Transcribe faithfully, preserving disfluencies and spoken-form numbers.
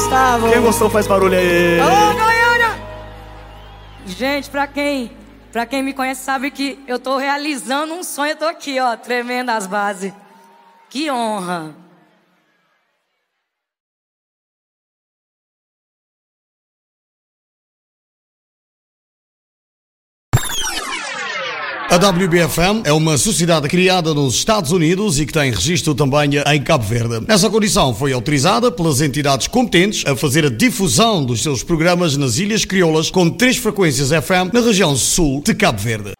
Gustavo. Quem gostou faz barulho aí. Alô, Goiânia! Gente, pra quem, pra quem me conhece sabe que eu tô realizando um sonho. Eu tô aqui, ó, tremendo as bases. Que honra. A W B F M é uma sociedade criada nos Estados Unidos e que tem registro também em Cabo Verde. Nessa condição foi autorizada pelas entidades competentes a fazer a difusão dos seus programas nas Ilhas Crioulas com três frequências F M na região sul de Cabo Verde.